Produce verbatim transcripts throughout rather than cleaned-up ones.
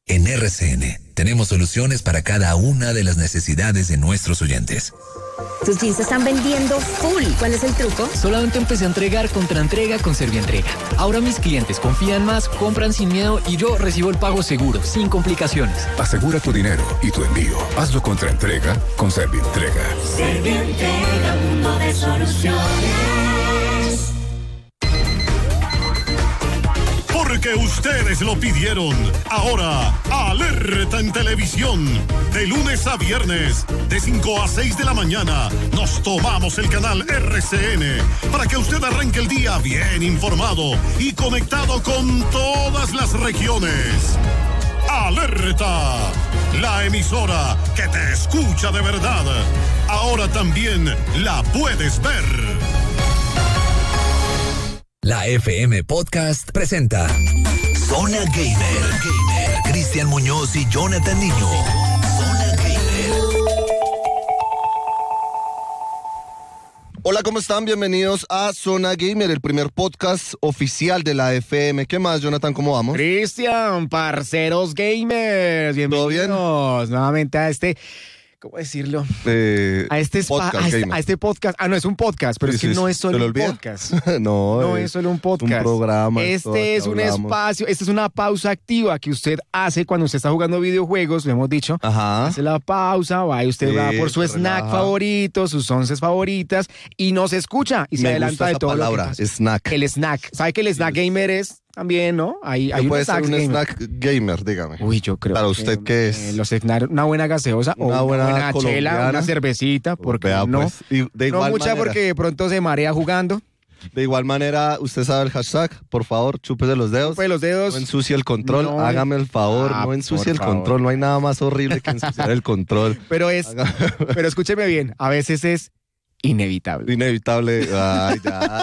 En R C N tenemos soluciones para cada una de las necesidades de nuestros oyentes. Tus jeans se están vendiendo full. ¿Cuál es el truco? Solamente empecé a entregar contra entrega con Servientrega. Ahora mis clientes confían más, compran sin miedo y yo recibo el pago seguro, sin complicaciones. Asegura tu dinero y tu envío. Hazlo contra entrega con Servientrega. Servientrega, mundo de soluciones. Porque ustedes lo pidieron. Ahora, Alerta en Televisión. De lunes a viernes, de cinco a seis de la mañana, nos tomamos el canal R C N para que usted arranque el día bien informado y conectado con todas las regiones. Alerta, la emisora que te escucha de verdad. Ahora también la puedes ver. La F M Podcast presenta Zona Gamer. Gamer. Cristian Muñoz y Jonathan Niño. Zona Gamer. Hola, ¿cómo están? Bienvenidos a Zona Gamer, el primer podcast oficial de la F M. ¿Qué más, Jonathan? ¿Cómo vamos? Cristian, parceros gamers. Bienvenidos ¿Todo bien? nuevamente a este... ¿Cómo decirlo? Eh, a, este spa, podcast, a, este, a este podcast. Ah, no, es un podcast, pero sí, es que sí, no es solo un olvida? podcast. no, no es, es solo un podcast. un programa. Este es un hablamos. espacio, esta es una pausa activa que usted hace cuando usted está jugando videojuegos, lo hemos dicho. Ajá. Hace la pausa, va y usted Sí, va por su se snack relaja. favorito, sus onces favoritas y nos escucha y se Me adelanta gusta de esa todo palabra, lo que pasa. snack. El snack. ¿Sabe que el snack gamer es también, no? Hay, hay ¿Qué puede ser snacks un gamer. snack gamer, dígame? Uy, yo creo. Para que, usted, ¿qué es? eh, los snack, una buena gaseosa Una o una buena buena, chela, colombiana. una cervecita, porque Vea, no. pues, y de No igual mucha manera, porque de pronto se marea jugando. De igual manera, usted sabe el hashtag, por favor, chúpese los dedos. Pues los dedos. No ensucie el control, No. hágame el favor, Ah, no ensucie por el favor. control, no hay nada más horrible que ensuciar el control. Pero es, Haga- pero escúcheme bien, a veces es inevitable. Inevitable. Ay,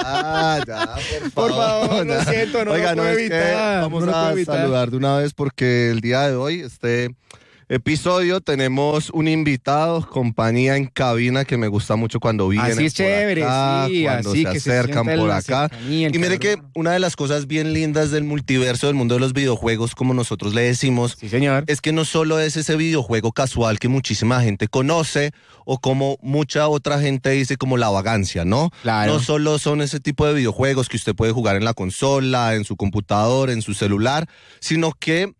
ya, ya, por favor. Por favor, lo ya. siento, no Oiga, lo puedo es que evitar. vamos no lo puedo a evitar. saludar de una vez porque el día de hoy, este episodio, tenemos un invitado, compañía en cabina que me gusta mucho cuando vienen Así es por chévere, acá, sí, cuando así se que se acercan sienta por la acá. cercanía, el Y mire que calor. una de las cosas bien lindas del multiverso, del mundo de los videojuegos, como nosotros le decimos, Sí, señor. es que no solo es ese videojuego casual que muchísima gente conoce o como mucha otra gente dice como la vagancia, ¿no? Claro. No solo son ese tipo de videojuegos que usted puede jugar en la consola, en su computador, en su celular, sino que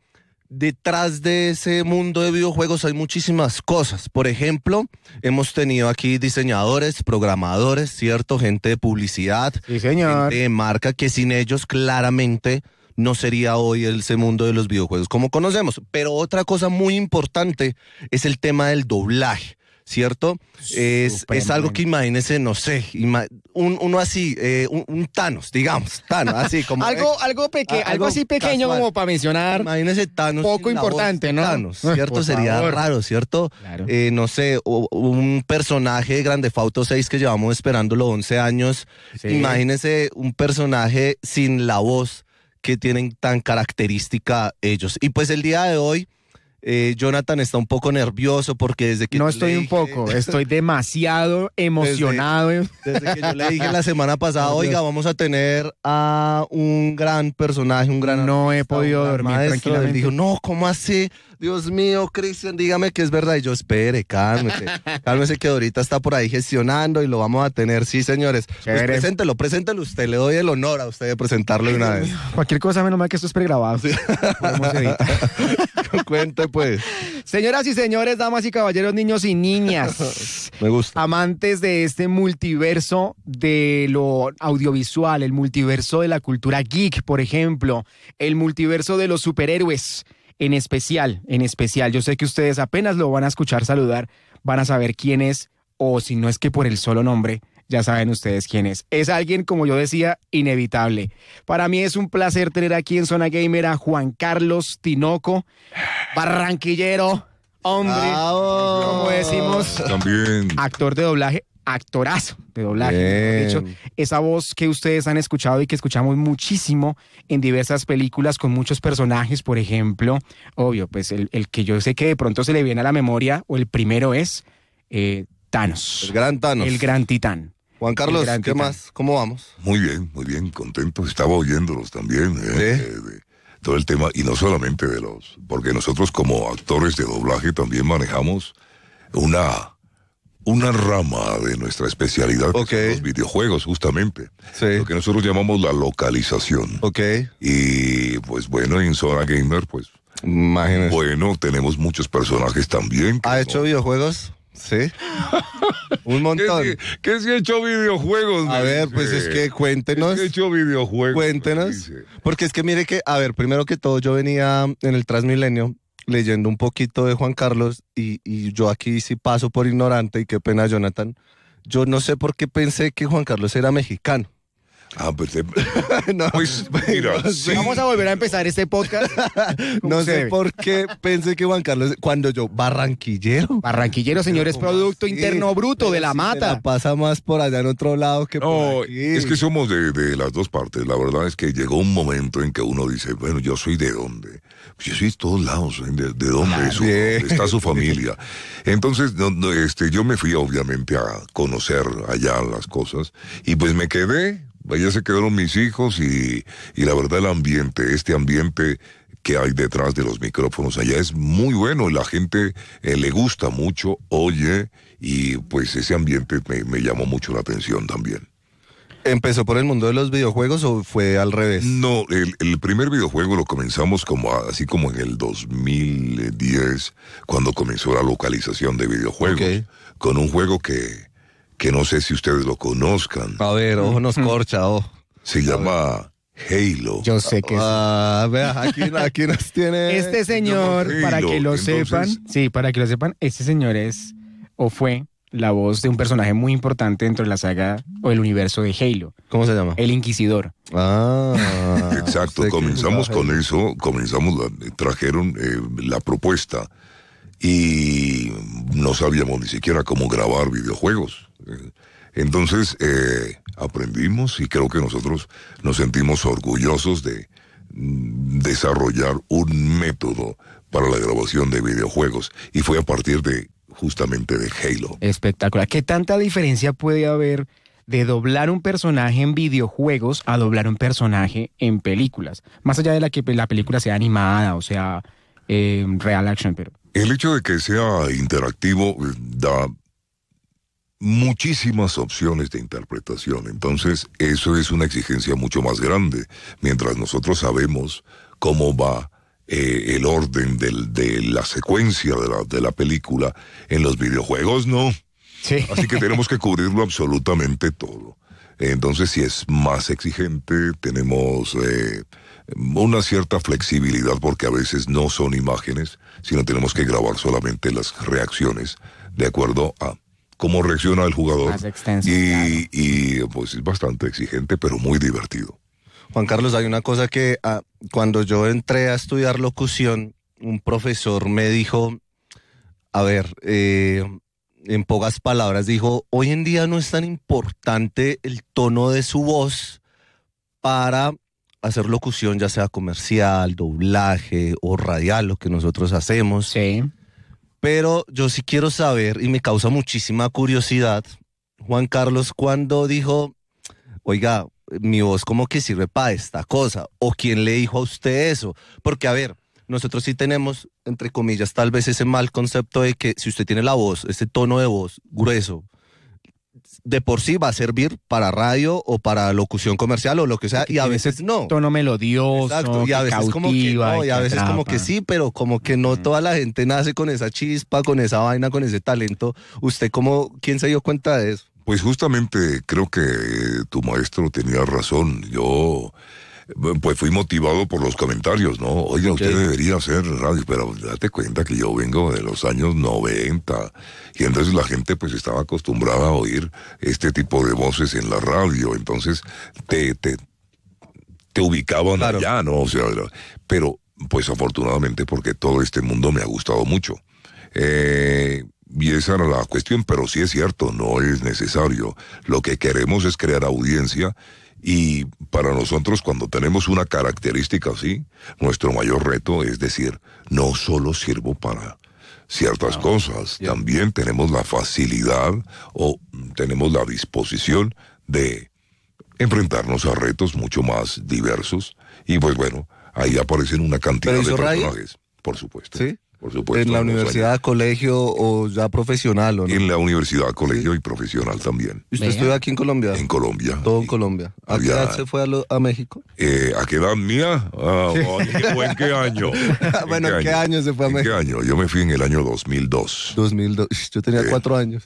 detrás de ese mundo de videojuegos hay muchísimas cosas. Por ejemplo, hemos tenido aquí diseñadores, programadores, ¿cierto? Gente de publicidad, Sí, señor. gente de marca, que sin ellos claramente no sería hoy ese mundo de los videojuegos como conocemos. Pero otra cosa muy importante es el tema del doblaje, ¿cierto? Es, es algo que imagínese, no sé, ima- un, uno así, eh, un, un Thanos, digamos, Thanos, así como... Algo, algo, peque Ah, algo así pequeño casual. como para mencionar. Imagínese Thanos. Poco sin la voz importante, de ¿no? Thanos, Por ¿cierto? Sería favor. raro, ¿cierto? Claro. Eh, no sé, o- un personaje de Grand Theft Auto seis que llevamos esperándolo once años. Sí. Imagínese un personaje sin la voz que tienen tan característica ellos. Y pues el día de hoy, eh, Jonathan está un poco nervioso porque desde que No yo estoy le un dije- poco, estoy demasiado emocionado. Desde que yo le dije la semana pasada, oiga, vamos a tener a un gran personaje, un gran No he artista, podido un gran dormir maestro. tranquilamente. Él dijo, no, ¿cómo así? Dios mío, Cristian, dígame que es verdad. Y yo, espere, cálmese, cálmese que ahorita está por ahí gestionando y lo vamos a tener. Sí, señores. Pues Chévere. preséntelo, preséntelo usted. Le doy el honor a usted de presentarlo de una vez. Cualquier cosa, menos mal que esto es pregrabado. Podemos editar. Cuente, pues. Señoras y señores, damas y caballeros, niños y niñas, Me gusta. amantes de este multiverso de lo audiovisual, el multiverso de la cultura geek, por ejemplo, el multiverso de los superhéroes, en especial, en especial. Yo sé que ustedes apenas lo van a escuchar saludar, van a saber quién es, o si no es que por el solo nombre, ya saben ustedes quién es. Es alguien, como yo decía, inevitable. Para mí es un placer tener aquí en Zona Gamer a Juan Carlos Tinoco, barranquillero, hombre, Bravo. como decimos, También. actor de doblaje, actorazo de doblaje. Bien. mejor dicho, esa voz que ustedes han escuchado y que escuchamos muchísimo en diversas películas con muchos personajes, por ejemplo, obvio, pues el, el que yo sé que de pronto se le viene a la memoria, o el primero es eh, Thanos. El gran Thanos. El gran titán. Juan Carlos, el gran ¿qué titán. más? ¿Cómo vamos? Muy bien, muy bien, contento. Estaba oyéndolos también. eh, ¿Sí? eh, de, todo el tema, y no solamente de los, porque nosotros como actores de doblaje también manejamos una, una rama de nuestra especialidad, okay, que son los videojuegos, justamente. Sí. Lo que nosotros llamamos la localización. Okay. Y pues bueno, en Zona Gamer, pues, imagínese. Bueno, tenemos muchos personajes también. ¿Ha hecho no... videojuegos? Sí. Un montón. ¿Qué, qué si he hecho videojuegos? A ver, pues es que cuéntenos. ¿Qué he hecho videojuegos? Cuéntenos. Porque es que mire que, a ver, primero que todo, yo venía en el Transmilenio leyendo un poquito de Juan Carlos y, y yo aquí sí paso por ignorante, y qué pena, Jonathan. Yo no sé por qué pensé que Juan Carlos era mexicano. Ah, pues, eh, no, pues mira, no sí. Vamos a volver a empezar este podcast. No sé por qué pensé que Juan Carlos, cuando yo, barranquillero. Barranquillero, señor, es Producto así? Interno Bruto Pero de la si mata. la pasa más por allá en otro lado que No, por aquí. es que somos de, de las dos partes. La verdad es que llegó un momento en que uno dice, bueno, yo soy de dónde. Pues yo soy de todos lados, ¿de, de dónde, es su, dónde está su familia? Entonces, no, no, este, yo me fui obviamente a conocer allá las cosas y pues me quedé. Allá se quedaron mis hijos y, y la verdad el ambiente, este ambiente que hay detrás de los micrófonos allá es muy bueno y la gente eh, le gusta mucho, oye, y pues ese ambiente me, me llamó mucho la atención también. ¿Empezó por el mundo de los videojuegos o fue al revés? No, el, el primer videojuego lo comenzamos como así como en el dos mil diez, cuando comenzó la localización de videojuegos, okay, con un juego que... que no sé si ustedes lo conozcan. A ver, ojo nos corcha, ojo. Se llama Halo. Yo sé que ah, vea, aquí, aquí nos tiene... Este señor, Halo, para que lo entonces... sepan, sí, para que lo sepan, este señor es, o fue, la voz de un personaje muy importante dentro de la saga o el universo de Halo. ¿Cómo se llama? El Inquisidor. Ah. Exacto, comenzamos con eso, comenzamos, la, trajeron eh, la propuesta y no sabíamos ni siquiera cómo grabar videojuegos. Entonces eh, aprendimos y creo que nosotros nos sentimos orgullosos de mm, desarrollar un método para la grabación de videojuegos y fue a partir de justamente de Halo. Espectacular. ¿Qué tanta diferencia puede haber de doblar un personaje en videojuegos a doblar un personaje en películas? Más allá de la que la película sea animada o sea eh, real action, pero... El hecho de que sea interactivo da muchísimas opciones de interpretación, entonces eso es una exigencia mucho más grande, mientras nosotros sabemos cómo va eh, el orden del, de la secuencia de la, de la película, en los videojuegos no, sí. Así que tenemos que cubrirlo absolutamente todo, entonces si es más exigente, tenemos eh, una cierta flexibilidad porque a veces no son imágenes, sino tenemos que grabar solamente las reacciones de acuerdo a cómo reacciona el jugador. Más extenso, y, claro. y pues es bastante exigente, pero muy divertido. Juan Carlos, hay una cosa que ah, cuando yo entré a estudiar locución, un profesor me dijo, a ver, eh, en pocas palabras, dijo, hoy en día no es tan importante el tono de su voz para hacer locución, ya sea comercial, doblaje o radial, lo que nosotros hacemos. Sí. Pero yo sí quiero saber, y me causa muchísima curiosidad, Juan Carlos, cuando dijo, oiga, mi voz como que sirve para esta cosa, o quién le dijo a usted eso, porque a ver, nosotros sí tenemos, entre comillas, tal vez ese mal concepto de que si usted tiene la voz, ese tono de voz grueso, de por sí va a servir para radio o para locución comercial o lo que sea, y a veces no. Tono melodioso, exacto, y a veces como que no, y a veces como que sí, pero como que no toda la gente nace con esa chispa, con esa vaina, con ese talento. ¿Usted cómo, quién se dio cuenta de eso? Pues justamente creo que tu maestro tenía razón. Yo pues fui motivado por los comentarios, ¿no? Oye, okay, usted debería hacer radio, pero date cuenta que yo vengo de los años noventa y entonces la gente pues estaba acostumbrada a oír este tipo de voces en la radio, entonces te, te, te ubicaban claro. allá, ¿no? O sea, pero pues afortunadamente porque todo este mundo me ha gustado mucho. Eh... Y esa era la cuestión, pero sí es cierto, no es necesario. Lo que queremos es crear audiencia y para nosotros cuando tenemos una característica así, nuestro mayor reto es decir, no solo sirvo para ciertas no, cosas, yeah. también tenemos la facilidad o tenemos la disposición de enfrentarnos a retos mucho más diversos y pues bueno, ahí aparecen una cantidad ¿Pero de hizo radio? personajes, por supuesto. ¿Sí? Por supuesto. ¿En la en los universidad, años. colegio o ya profesional o no? En la universidad, colegio y profesional también. ¿Y usted Vea. estudió aquí en Colombia? En Colombia. Todo en sí. Colombia. ¿A qué Había- edad se fue a, lo- a México? Eh, ¿A qué edad mía? Ah, ¿o en qué año? Bueno, ¿en qué año se fue a ¿En México? qué año? Yo me fui en el año dos mil dos. dos mil dos. Yo tenía Eh. cuatro años.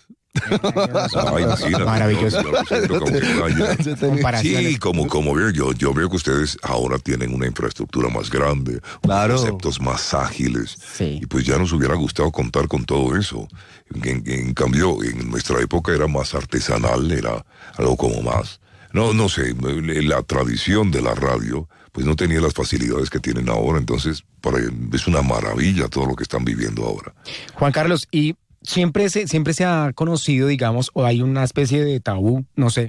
Ah, imagínate, Maravilloso. yo- yo lo siento como que vaya. Yo tenía- Comparaciones. Sí, como, como veo, yo, yo veo que ustedes ahora tienen una infraestructura más grande, Claro. unos conceptos más ágiles, Sí. y pues ya nos hubiera gustado contar con todo eso. En, en cambio, en nuestra época era más artesanal, era algo como más, no, no sé, la tradición de la radio, pues no tenía las facilidades que tienen ahora, entonces para, es una maravilla todo lo que están viviendo ahora. Juan Carlos, y siempre se, siempre se ha conocido, digamos, o hay una especie de tabú, no sé,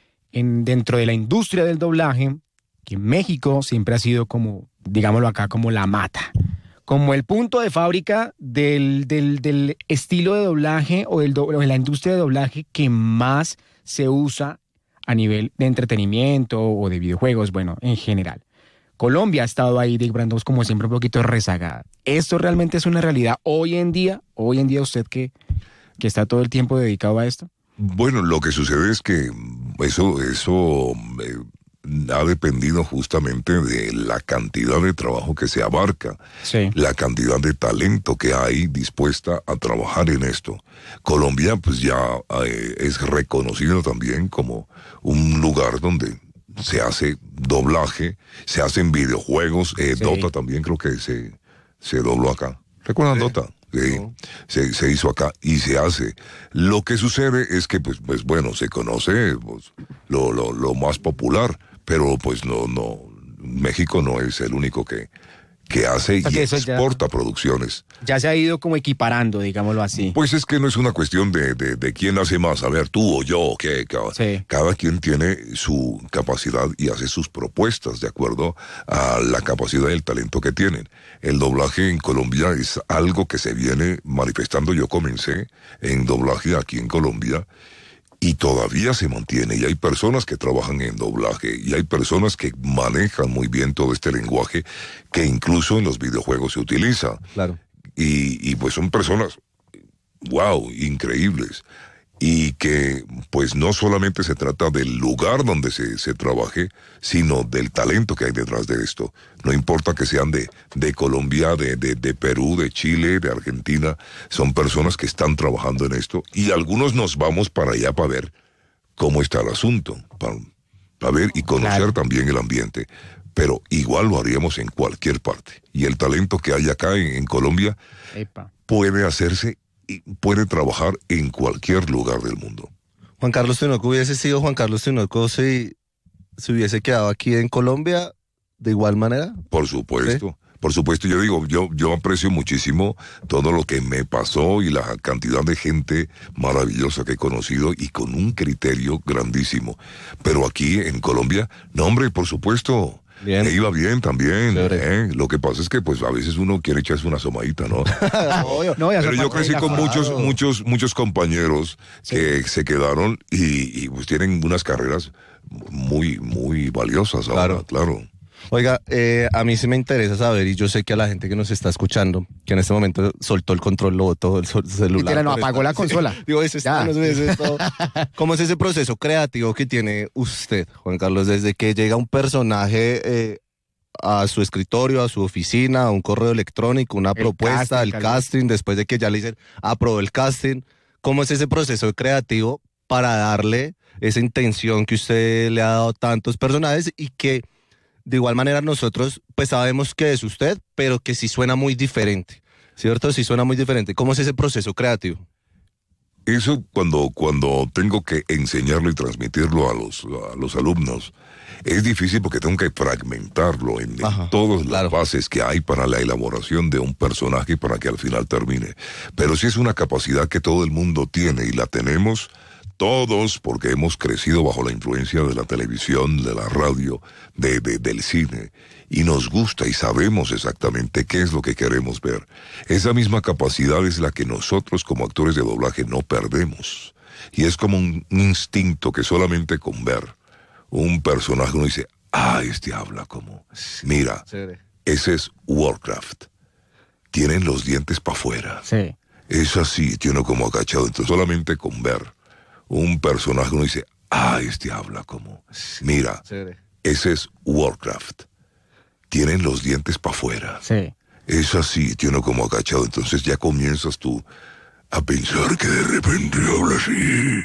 en, dentro de la industria del doblaje, que México siempre ha sido como, digámoslo acá, como la mata, como el punto de fábrica del, del, del estilo de doblaje o, del do- o de la industria de doblaje que más se usa a nivel de entretenimiento o de videojuegos, bueno, en general. Colombia ha estado ahí, Dick Brandos, como siempre, un poquito rezagada. ¿Esto realmente es una realidad hoy en día? Hoy en día usted que, que está todo el tiempo dedicado a esto. Bueno, lo que sucede es que eso, eso eh, ha dependido justamente de la cantidad de trabajo que se abarca, Sí. la cantidad de talento que hay dispuesta a trabajar en esto. Colombia pues ya eh, es reconocido también como un lugar donde se hace doblaje, se hacen videojuegos, eh, Sí. Dota también creo que se, se dobló acá. ¿Recuerdan Dota? Sí, No. se, se hizo acá y se hace. Lo que sucede es que, pues, pues bueno, se conoce pues, lo, lo, lo más popular, pero pues no, no, México no es el único que, que hace sea, y que eso ya- exporta producciones. Ya se ha ido como equiparando, digámoslo así. Pues es que no es una cuestión de, de, de quién hace más, a ver, tú o yo, que cada, Sí. cada quien tiene su capacidad y hace sus propuestas de acuerdo a la capacidad y el talento que tienen. El doblaje en Colombia es algo que se viene manifestando. Yo comencé en doblaje aquí en Colombia y todavía se mantiene, y hay personas que trabajan en doblaje, y hay personas que manejan muy bien todo este lenguaje que incluso en los videojuegos se utiliza. Claro. Y, y pues son personas, wow, increíbles. Y que pues no solamente se trata del lugar donde se, se trabaje, sino del talento que hay detrás de esto. No importa que sean de, de Colombia, de, de, de Perú, de Chile, de Argentina, son personas que están trabajando en esto. Y algunos nos vamos para allá para ver cómo está el asunto, para, para ver y conocer Claro. también el ambiente. Pero igual lo haríamos en cualquier parte. Y el talento que hay acá en, en Colombia Epa. puede hacerse y puede trabajar en cualquier lugar del mundo. Juan Carlos Tinoco hubiese sido Juan Carlos Tinoco si se hubiese quedado aquí en Colombia de igual manera. Por supuesto. Por supuesto, yo digo, yo, yo aprecio muchísimo todo lo que me pasó y la cantidad de gente maravillosa que he conocido y con un criterio grandísimo. Pero aquí en Colombia, no hombre, por supuesto, Bien. me iba bien también. Chévere. ¿eh? Lo que pasa es que pues a veces uno quiere echarse una asomadita, ¿no? No, ya Pero se yo apagó crecí la- con Claro. muchos, muchos, muchos compañeros que se quedaron y, y, pues tienen unas carreras muy, muy valiosas ahora, Claro. claro. Oiga, eh, a mí sí me interesa saber, y yo sé que a la gente que nos está escuchando, que en este momento soltó el control, lo botó el sol- celular. Literal, no, por apagó esta- la consola. Sí. Digo, eso está, Ya. no sé, eso es todo. ¿Cómo es ese proceso creativo que tiene usted, Juan Carlos, desde que llega un personaje eh, a su escritorio, a su oficina, a un correo electrónico, una El propuesta, casting, el tal casting, después de que ya le dicen, aprobó el casting? ¿Cómo es ese proceso creativo para darle esa intención que usted le ha dado a tantos personajes y que de igual manera nosotros pues sabemos que es usted, pero que sí suena muy diferente, ¿cierto? Sí suena muy diferente. ¿Cómo es ese proceso creativo? Eso cuando, cuando tengo que enseñarlo y transmitirlo a los, a los alumnos, es difícil porque tengo que fragmentarlo en, en Ajá, todas claro. las bases que hay para la elaboración de un personaje para que al final termine. Pero sí es una capacidad que todo el mundo tiene y la tenemos todos porque hemos crecido bajo la influencia de la televisión, de la radio, de, de, del cine. Y nos gusta y sabemos exactamente qué es lo que queremos ver. Esa misma capacidad es la que nosotros como actores de doblaje no perdemos. Y es como un, un instinto que solamente con ver un personaje uno dice, ah, este habla como, mira, Chévere. ese es Warcraft. Tienen los dientes para afuera. Sí. Es así, tiene como agachado. Entonces solamente con ver un personaje uno dice, ah, este habla como... Mira, ese es Warcraft. Tienen los dientes para afuera. Sí. Es así, tiene como agachado. Entonces ya comienzas tú a pensar que de repente habla así.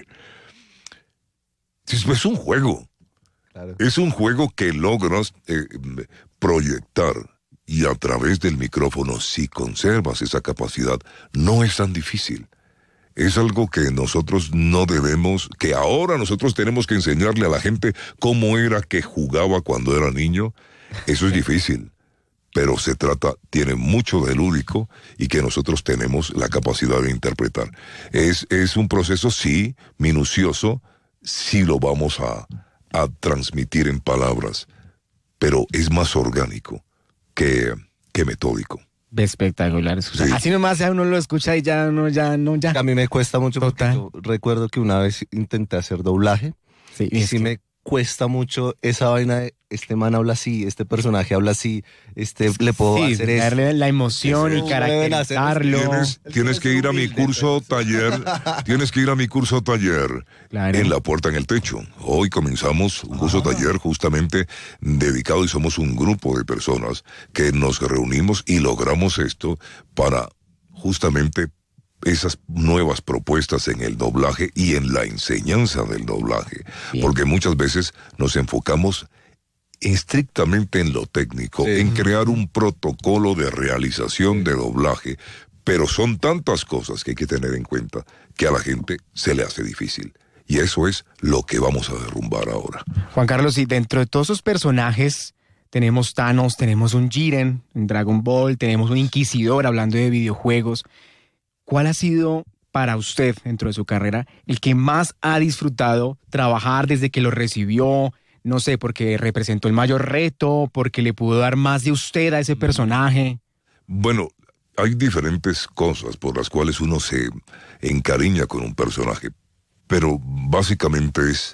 Es un juego. Claro. Es un juego que logras eh, proyectar y a través del micrófono, si conservas esa capacidad, no es tan difícil. Es algo que nosotros no debemos, que ahora nosotros tenemos que enseñarle a la gente cómo era que jugaba cuando era niño. Eso es difícil, pero se trata, tiene mucho de lúdico y que nosotros tenemos la capacidad de interpretar. Es, es un proceso, sí, minucioso, sí lo vamos a, a transmitir en palabras, pero es más orgánico que, que metódico. Espectacular. Sí. Así nomás ya uno lo escucha y ya no, ya no, ya. A mí me cuesta mucho porque yo recuerdo que una vez intenté hacer doblaje sí, y sí que... me cuesta mucho esa vaina de este man habla así, este personaje habla así, este le puedo sí, hacer eso. Darle la emoción y caracterizarlo. Tienes, tienes que ir a mi curso taller, tienes que ir a mi curso taller claro. en La Puerta en el Techo. Hoy comenzamos un curso ah. taller justamente dedicado y somos un grupo de personas que nos reunimos y logramos esto para justamente esas nuevas propuestas en el doblaje y en la enseñanza del doblaje. Bien. Porque muchas veces nos enfocamos estrictamente en lo técnico, sí. en crear un protocolo de realización de doblaje, pero son tantas cosas que hay que tener en cuenta que a la gente se le hace difícil. Y eso es lo que vamos a derrumbar ahora. Juan Carlos, y dentro de todos esos personajes tenemos Thanos, tenemos un Jiren en Dragon Ball, tenemos un Inquisidor hablando de videojuegos. ¿Cuál ha sido para usted, dentro de su carrera, el que más ha disfrutado trabajar desde que lo recibió? No sé, porque representó el mayor reto, porque le pudo dar más de usted a ese personaje. Bueno, hay diferentes cosas por las cuales uno se encariña con un personaje, pero básicamente es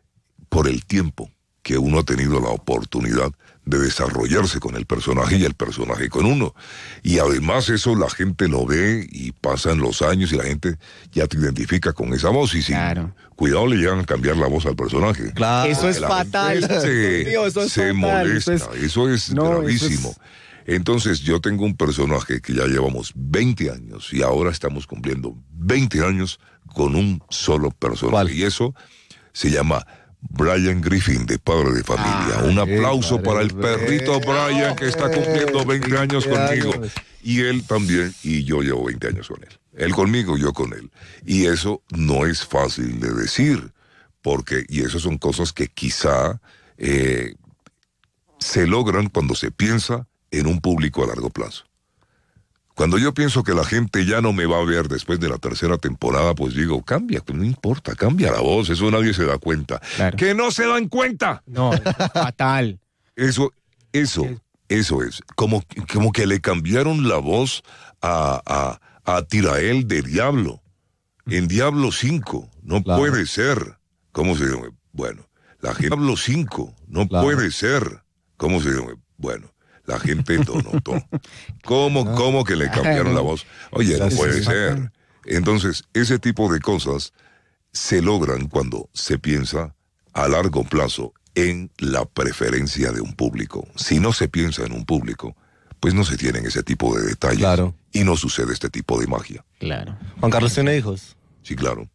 por el tiempo que uno ha tenido la oportunidad de desarrollarse con el personaje y el personaje con uno. Y además eso la gente lo ve y pasan los años y la gente ya te identifica con esa voz y si claro. cuidado le llegan a cambiar la voz al personaje. Claro. Eso es fatal. Se, Dios, eso es se fatal. molesta, eso es, eso es no, gravísimo. Eso es... Entonces yo tengo un personaje que ya llevamos veinte años y ahora estamos cumpliendo veinte años con un solo personaje. ¿Cuál? Y eso se llama Brian Griffin, de Padre de Familia. Ah, un aplauso para el perrito Brian, que está cumpliendo veinte años conmigo. Y él también, y yo llevo veinte años con él. Él conmigo, yo con él. Y eso no es fácil de decir, porque, y eso son cosas que quizá eh, se logran cuando se piensa en un público a largo plazo. Cuando yo pienso que la gente ya no me va a ver después de la tercera temporada, pues digo, cambia, pues no importa, cambia la voz, eso nadie se da cuenta. Claro. ¡Que no se dan cuenta! No, fatal. Eso, eso, eso es. Como, como que le cambiaron la voz a, a, a Tirael de Diablo. En Diablo cinco, no claro. puede ser. ¿Cómo se llama? Bueno, la gente... Diablo cinco, no claro. puede ser. ¿Cómo se llama? Bueno. La gente lo notó. ¿Cómo, no. ¿Cómo que le cambiaron la voz? Oye, no puede ser. Entonces, ese tipo de cosas se logran cuando se piensa a largo plazo en la preferencia de un público. Si no se piensa en un público, pues no se tienen ese tipo de detalles. Claro. Y no sucede este tipo de magia. Claro. Juan Carlos tiene hijos. Sí, claro.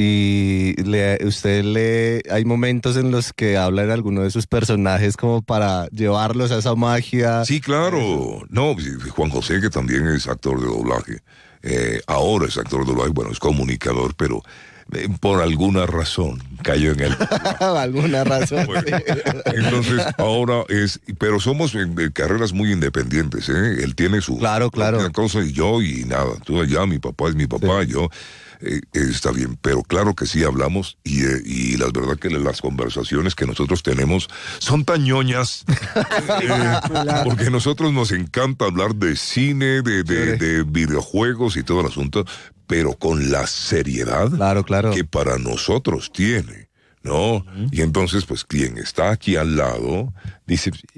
Y le, usted le hay momentos en los que habla en alguno de sus personajes como para llevarlos a esa magia. Sí, claro. No, Juan José, que también es actor de doblaje, eh, ahora es actor de doblaje, bueno, es comunicador, pero eh, por alguna razón cayó en él. alguna razón. Bueno, entonces ahora es, pero somos en, en carreras muy independientes, ¿eh? Él tiene su claro, claro. cosa y yo y nada. Tú allá, mi papá es mi papá, sí. yo. Eh, está bien, pero claro que sí hablamos y, eh, y la verdad que las conversaciones que nosotros tenemos son tan ñoñas eh, porque a nosotros nos encanta hablar de cine, de, de, de videojuegos y todo el asunto, pero con la seriedad claro, claro. que para nosotros tiene, ¿no? Uh-huh. Y entonces pues quien está aquí al lado dice...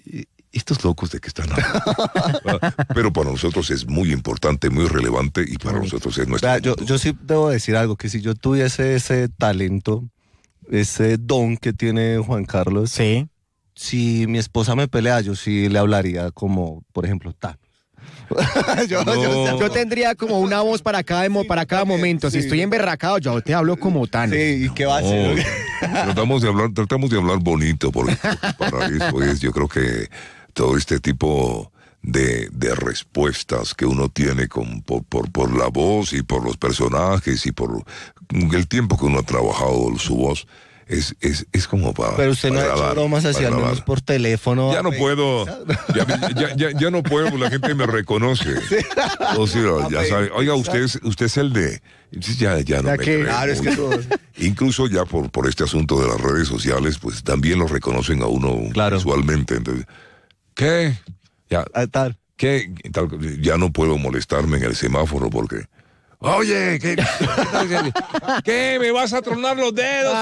estos locos de qué están hablando. Pero para nosotros es muy importante, muy relevante y para nosotros es nuestro. Yo, yo sí debo decir algo, que si yo tuviese ese talento, ese don que tiene Juan Carlos, sí. Si mi esposa me pelea, yo sí le hablaría como, por ejemplo, Thanos. yo, no. yo, yo tendría como una voz para cada, para cada momento. Si sí. estoy emberracado, yo te hablo como Thanos. Sí, ¿y qué va a hacer? No, tratamos de hablar, tratamos de hablar bonito, porque para eso es, yo creo que todo este tipo de, de respuestas que uno tiene con, por, por, por la voz y por los personajes y por el tiempo que uno ha trabajado su voz, Es, es, es como para. Pero usted para no grabar, ha hecho bromas hacia menos por teléfono. Ya no puedo. Ya, ya, ya, ya no puedo, la gente me reconoce. Sí. O sea, ya sabe. Oiga, usted es, usted es el de. Ya, ya no ya me que, creo. Claro, es que todo... Incluso ya por, por este asunto de las redes sociales, pues también lo reconocen a uno claro. visualmente. Entonces, ¿qué? Ya, tal. ¿Qué? Tal, ya no puedo molestarme en el semáforo porque. Oye, ¿qué, qué, ¿qué? ¿Me vas a tronar los dedos?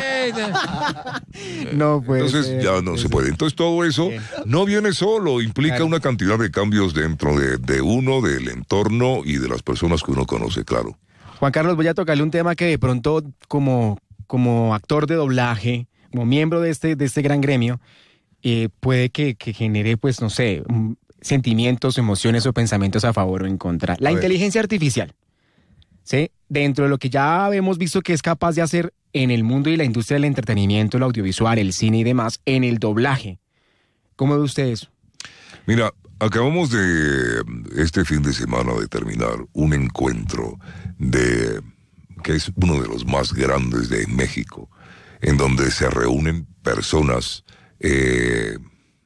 Ah. No puede Entonces ser, ya no se puede. Entonces todo eso Bien. no viene solo, implica claro. una cantidad de cambios dentro de, de uno, del entorno y de las personas que uno conoce, claro. Juan Carlos, voy a tocarle un tema que de pronto como, como actor de doblaje, como miembro de este, de este gran gremio, eh, puede que, que genere, pues no sé, sentimientos, emociones o pensamientos a favor o en contra. La a inteligencia ver. artificial. ¿Sí? Dentro de lo que ya hemos visto que es capaz de hacer en el mundo y la industria del entretenimiento, el audiovisual, el cine y demás, en el doblaje. ¿Cómo ve usted eso? Mira, acabamos de este fin de semana de terminar un encuentro de que es uno de los más grandes de México, en donde se reúnen personas eh,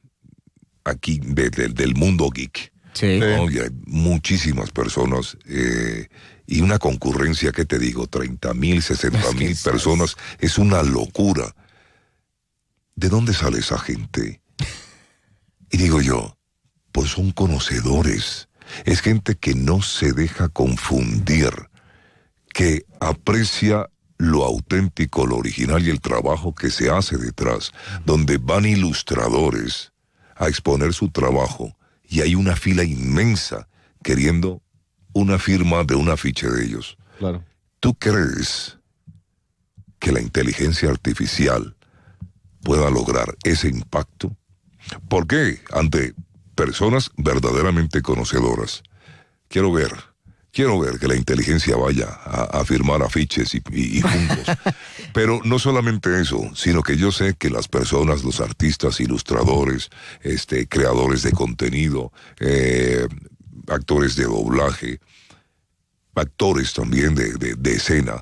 aquí de, de, del mundo geek. Sí. ¿No? Y hay muchísimas personas eh, y una concurrencia, ¿qué te digo? treinta mil, sesenta mil personas. Es una locura. ¿De dónde sale esa gente? Y digo yo, pues son conocedores. Es gente que no se deja confundir, que aprecia lo auténtico, lo original y el trabajo que se hace detrás, donde van ilustradores a exponer su trabajo. Y hay una fila inmensa queriendo una firma de un afiche de ellos. Claro. ¿Tú crees que la inteligencia artificial pueda lograr ese impacto? ¿Por qué? Ante personas verdaderamente conocedoras. Quiero ver, quiero ver que la inteligencia vaya a, a firmar afiches y, y, y juntos. Pero no solamente eso, sino que yo sé que las personas, los artistas, ilustradores, este, creadores de contenido, eh, actores de doblaje, actores también de, de, de escena,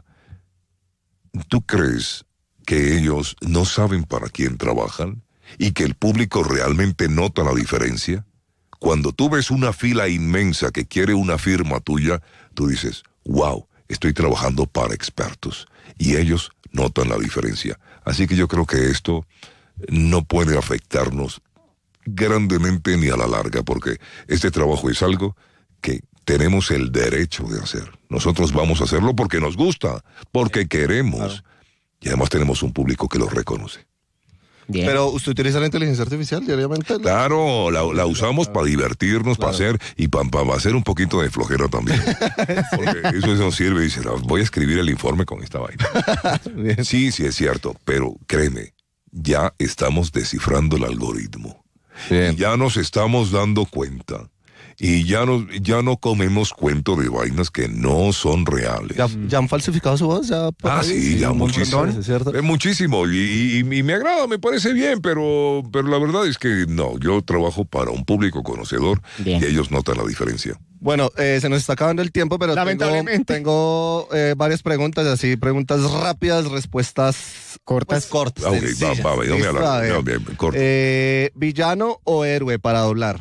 ¿tú crees que ellos no saben para quién trabajan y que el público realmente nota la diferencia? Cuando tú ves una fila inmensa que quiere una firma tuya, tú dices, wow, estoy trabajando para expertos. Y ellos notan la diferencia. Así que yo creo que esto no puede afectarnos grandemente ni a la larga, porque este trabajo es algo que tenemos el derecho de hacer. Nosotros vamos a hacerlo porque nos gusta, porque queremos. Claro. Y además tenemos un público que lo reconoce. Bien. Pero usted utiliza la inteligencia artificial diariamente. Claro, la, la usamos para divertirnos, claro. para hacer y para pa hacer un poquito de flojera también. Porque eso nos sirve. Dice, voy a escribir el informe con esta vaina. Sí, sí es cierto, pero créeme, ya estamos descifrando el algoritmo. Bien. Y ya nos estamos dando cuenta. Y ya no, ya no comemos cuento de vainas que no son reales. ¿Ya, ya han falsificado su voz? ¿Ya ah, sí, sí, ya muchísimo. Montón, ¿es cierto? Eh, muchísimo. Y, y, y me agrada, me parece bien, pero, pero la verdad es que no, yo trabajo para un público conocedor bien. Y ellos notan la diferencia. Bueno, eh, se nos está acabando el tiempo, pero tengo, tengo eh, varias preguntas, así, preguntas rápidas, respuestas cortas. Pues, cortas. Ah, okay, va, va, va, no me hablar, no, bien, corto. Eh, ¿Villano o héroe para doblar?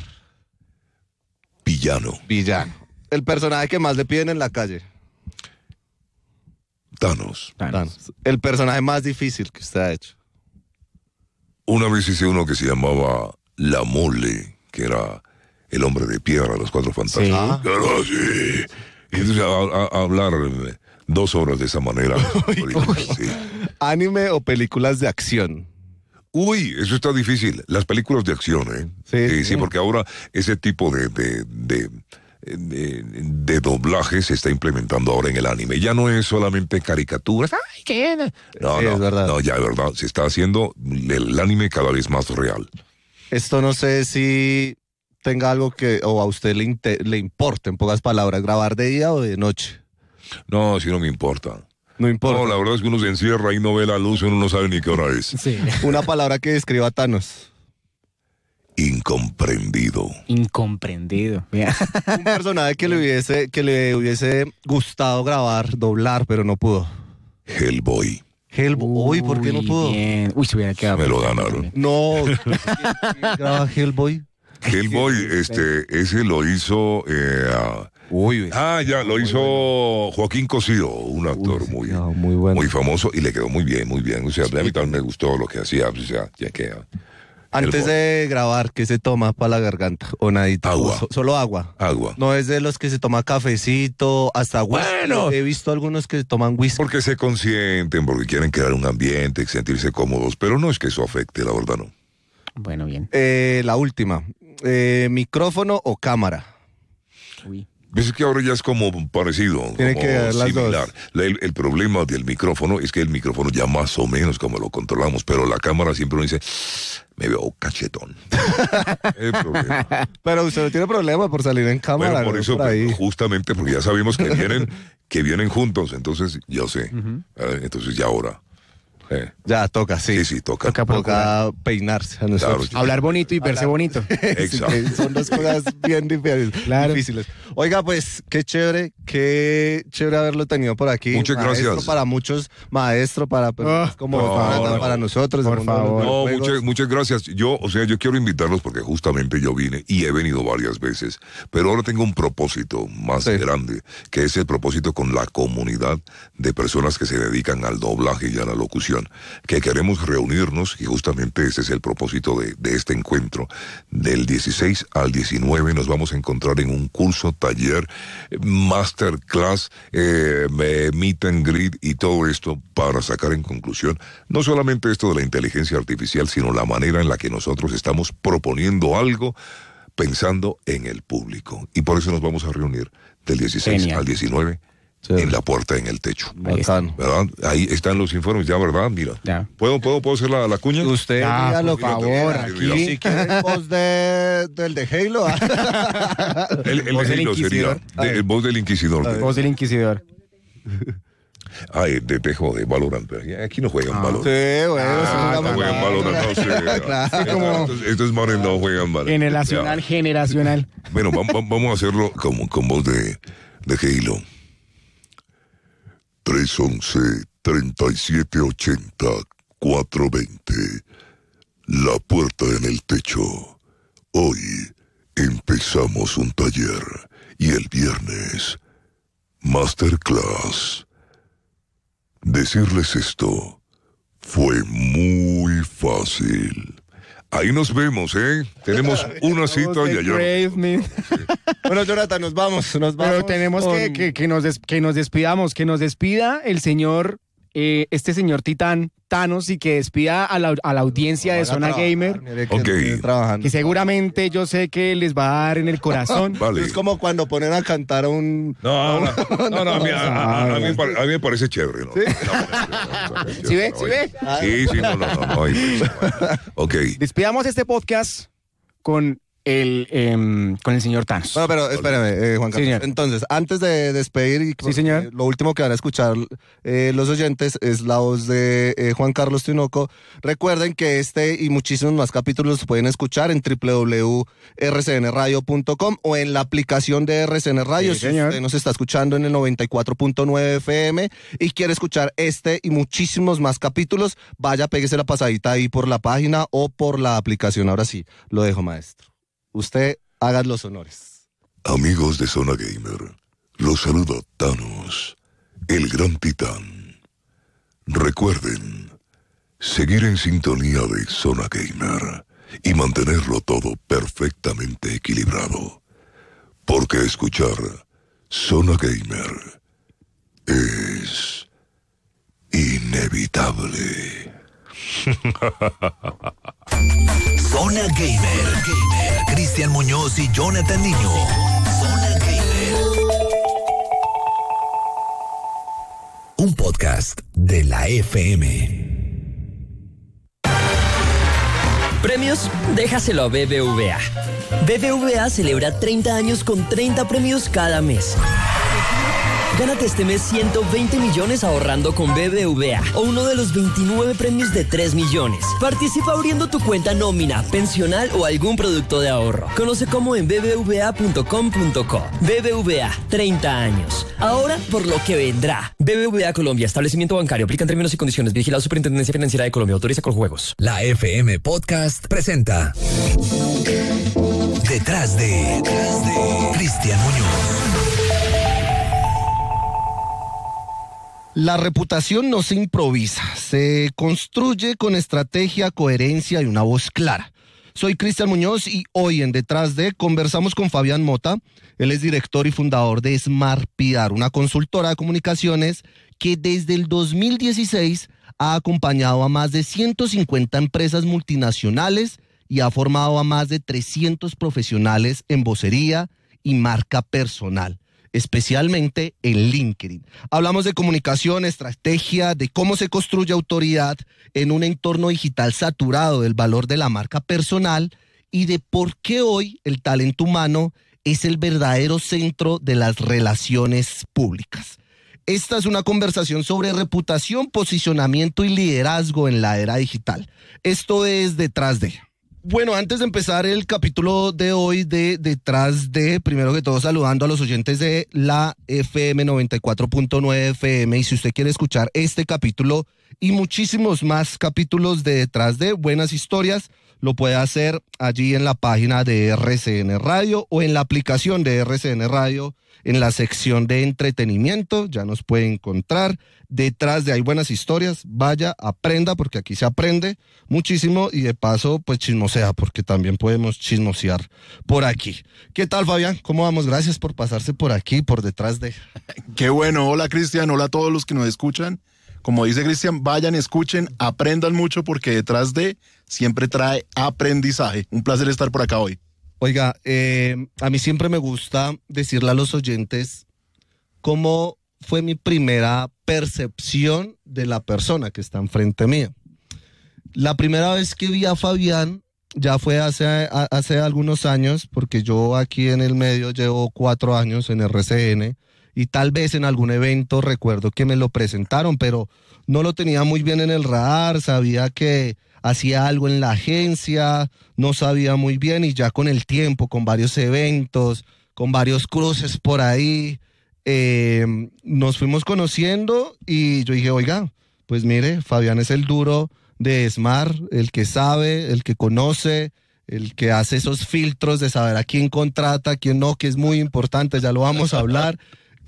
Villano. Villano. El personaje que más le piden en la calle. Thanos. Thanos. El personaje más difícil que usted ha hecho. Una vez hice uno que se llamaba La Mole, que era el hombre de piedra de los Cuatro Fantásticos. Sí. Claro, sí. Y entonces a, a, a hablar dos horas de esa manera. Uy, uy. Sí. ¿Anime o películas de acción? Uy, eso está difícil. Las películas de acción, ¿eh? Sí, sí, sí. porque ahora ese tipo de, de, de, de, de doblaje se está implementando ahora en el anime. Ya no es solamente caricaturas. ¡Ay, qué! No, Sí, no, es verdad. no, ya es verdad. Se está haciendo el anime cada vez más real. Esto no sé si tenga algo que, o a usted le, inte- le importe, en pocas palabras, grabar de día o de noche. No, si no me importa. No importa. No, la verdad es que uno se encierra y no ve la luz, uno no sabe ni qué hora es. Sí. Una palabra que describa a Thanos. Incomprendido. Incomprendido. Vea. Un personaje que le hubiese, que le hubiese gustado grabar, doblar, pero no pudo. Hellboy. Hellboy, ¿por qué no Uy, pudo? bien. Uy, se hubiera quedado. Me lo ganaron. No. ¿Quién graba Hellboy? Hellboy, este, ese lo hizo... Eh, ah, Uy, ah, ya, lo hizo Joaquín Cosío, un actor Uy, muy, no, muy bueno. muy famoso y le quedó muy bien, muy bien. O sea, a mí también me gustó lo que hacía, o sea, ya que... ah, Antes Hellboy. de grabar, ¿qué se toma para la garganta? ¿O nadita? Agua. ¿O so- solo agua? Agua. No es de los que se toma cafecito, hasta whisky. Bueno. He visto algunos que toman whisky. Porque se consienten, porque quieren crear un ambiente, sentirse cómodos, pero no es que eso afecte, la verdad no. Bueno, bien. Eh, la última. Eh, ¿Micrófono o cámara? Uy. Ves que ahora ya es como parecido, Tiene como que ver las similar. dos. La- El, el problema del micrófono es que el micrófono ya más o menos como lo controlamos, pero la cámara siempre uno dice, me veo cachetón. El problema. Pero usted no tiene problema por salir en cámara. Bueno, por ¿no? eso, Por ahí. justamente porque ya sabemos que vienen, que vienen juntos, entonces yo sé. Eh, Entonces ya ahora. Eh, Ya toca, sí. Sí, sí, toca. Toca Toca peinarse a nosotros. Claro. Hablar bonito y verse bonito. Exacto. Sí, que son dos cosas bien difíciles. Claro. difíciles. Oiga, pues, qué chévere, qué chévere haberlo tenido por aquí. Muchas Maestro gracias. Para muchos, maestro para personas Oh, como por Jonathan, favor. para nosotros. Por el mundo de los favor. No, videojuegos. muchas, muchas gracias. Yo, o sea, yo quiero invitarlos porque justamente yo vine y he venido varias veces, pero ahora tengo un propósito más Sí. grande, que es el propósito con la comunidad de personas que se dedican al doblaje y a la locución, que queremos reunirnos y justamente ese es el propósito de, de este encuentro. Del dieciséis al diecinueve nos vamos a encontrar en un curso, taller, eh, masterclass, eh, eh, meet and greet y todo esto para sacar en conclusión no solamente esto de la inteligencia artificial, sino la manera en la que nosotros estamos proponiendo algo pensando en el público. Y por eso nos vamos a reunir del dieciséis Genial. al diecinueve Sí. en la puerta, en el techo. Bacano. ¿Verdad? Ahí están los informes, ya, ¿verdad? Mira. Ya. ¿Puedo, puedo, puedo hacer la, la cuña? Usted Ya, diga lo por que favor, quiera. aquí. Si quiere el voz de, del de Halo. El, el, Voz del el- sería inquisidor. de- el voz del inquisidor. Voz del inquisidor. Ay, de Tejo, de Valorant. Pero aquí no juegan Ah. Valorant. Sí, bueno, Ah, eso No es una juegan mamada. Valorant, no sé. Claro. Esto- como- estos- Estos manes no juegan Valorant. Generacional, Ya. generacional. Bueno, vamos, vamos a hacerlo como, con voz de, de Halo. tres once, treinta y siete ochenta, cuatro veinte. La puerta en el techo. Hoy empezamos un taller y el viernes, masterclass. Decirles esto fue muy fácil. Ahí nos vemos, ¿eh? Tenemos una cita Voz y de allá. Grave Me. Bueno, Jonathan, nos vamos. Nos vamos Pero tenemos que, con- que, que nos des- que nos despidamos, que nos despida el señor, eh, este señor Titán, Thanos, y que despida a la, a la audiencia de Haga Zona trabajar, Gamer, mire que Ok. estoy trabajando. que seguramente yo sé que les va a dar en el corazón. Vale. Es como cuando ponen a cantar a un... No, no, no, no, a, mí, a- a- a mí me pare- a mí me parece chévere, ¿no? ¿Sí ve? ¿Sí ve? Sí, sí, no, no, no, no, hay- Ok, Despidamos este podcast con el, em, con el señor Thanos. Bueno, pero espérame, eh, Juan Carlos. señor. Entonces, antes de despedir, y Sí, señor. eh, lo último que van a escuchar eh, los oyentes es la voz de eh, Juan Carlos Tinoco. Recuerden que este y muchísimos más capítulos los pueden escuchar en doble u doble u doble u punto r c n radio punto com o en la aplicación de R C N Radio. Sí, si señor. usted nos está escuchando en el noventa y cuatro punto nueve F M y quiere escuchar este y muchísimos más capítulos, vaya, péguese la pasadita ahí por la página o por la aplicación. Ahora sí, lo dejo, maestro. Usted haga los honores. amigos de Zona Gamer, los saluda Thanos, el gran titán. Recuerden, seguir en sintonía de Zona Gamer y mantenerlo todo perfectamente equilibrado. Porque escuchar Zona Gamer es inevitable. Zona Gamer, Gamer, Cristian Muñoz y Jonathan Niño. Zona Gamer. Un podcast de la F M. Premios, déjaselo a B B V A. B B V A celebra treinta años con treinta premios cada mes. Gánate este mes ciento veinte millones ahorrando con B B V A o uno de los veintinueve premios de tres millones. Participa abriendo tu cuenta nómina, pensional o algún producto de ahorro. Conoce cómo en b b v a punto com punto co. B B V A, treinta años. Ahora por lo que vendrá. B B V A Colombia, establecimiento bancario. Aplican términos y condiciones. Vigilado Superintendencia Financiera de Colombia. Autoriza con juegos. La F M Podcast presenta Detrás de, Detrás de Cristian Muñoz. La reputación no se improvisa, se construye con estrategia, coherencia y una voz clara. Soy Cristian Muñoz y hoy en Detrás de conversamos con Fabián Mota. Él es director y fundador de Smart P R, una consultora de comunicaciones que desde el dos mil dieciséis ha acompañado a más de ciento cincuenta empresas multinacionales y ha formado a más de trescientos profesionales en vocería y marca personal, especialmente en LinkedIn. Hablamos de comunicación, estrategia, de cómo se construye autoridad en un entorno digital saturado del valor de la marca personal y de por qué hoy el talento humano es el verdadero centro de las relaciones públicas. Esta es una conversación sobre reputación, posicionamiento y liderazgo en la era digital. Esto es Detrás de. Bueno, antes de empezar el capítulo de hoy de Detrás de, primero que todo saludando a los oyentes de la F M noventa y cuatro punto nueve F M, y si usted quiere escuchar este capítulo y muchísimos más capítulos de Detrás de, buenas historias, lo puede hacer allí en la página de R C N Radio o en la aplicación de R C N Radio, en la sección de entretenimiento, ya nos puede encontrar. Detrás de Hay Buenas Historias, vaya, aprenda, porque aquí se aprende muchísimo y de paso, pues chismosea, porque también podemos chismosear por aquí. ¿Qué tal, Fabián? ¿Cómo vamos? Gracias por pasarse por aquí, por Detrás de. Qué bueno, hola Cristian, hola a todos los que nos escuchan. Como dice Cristian, vayan, escuchen, aprendan mucho, porque Detrás de siempre trae aprendizaje. Un placer estar por acá hoy. Oiga, eh, a mí siempre me gusta decirle a los oyentes cómo fue mi primera percepción de la persona que está enfrente mía. La primera vez que vi a Fabián ya fue hace, a, hace algunos años, porque yo aquí en el medio llevo cuatro años en R C N y tal vez en algún evento recuerdo que me lo presentaron, pero no lo tenía muy bien en el radar, sabía que hacía algo en la agencia, no sabía muy bien, y ya con el tiempo, con varios eventos, con varios cruces por ahí, eh, nos fuimos conociendo y yo dije, oiga, pues mire, Fabián es el duro de Smart, el que sabe, el que conoce, el que hace esos filtros de saber a quién contrata, a quién no, que es muy importante, ya lo vamos a hablar,